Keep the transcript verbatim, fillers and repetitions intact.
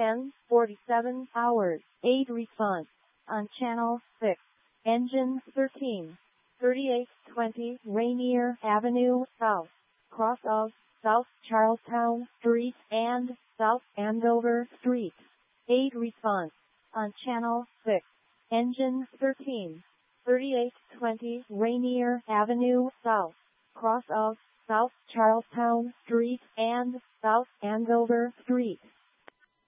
ten forty-seven hours. eight response. On channel six. Engine thirteen. thirty-eight twenty Rainier Avenue South. Cross of South Charlestown Street and South Andover Street. eight response. On channel six. Engine thirteen. thirty-eight twenty Rainier Avenue South. Cross of South Charlestown Street and South Andover Street.